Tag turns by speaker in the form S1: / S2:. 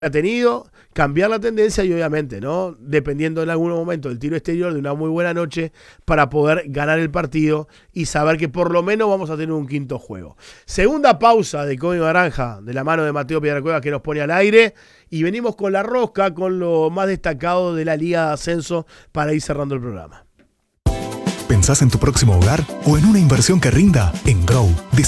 S1: ha tenido, cambiar la tendencia y obviamente, ¿no? Dependiendo en algún momento del tiro exterior de una muy buena noche para poder ganar el partido y saber que por lo menos vamos a tener un quinto juego. Segunda pausa de Código Naranja de la mano de Mateo Piedracuevas que nos pone al aire y venimos con la rosca, con lo más destacado de la Liga de Ascenso para ir cerrando el programa.
S2: ¿Pensás en tu próximo hogar o en una inversión que rinda? En Grow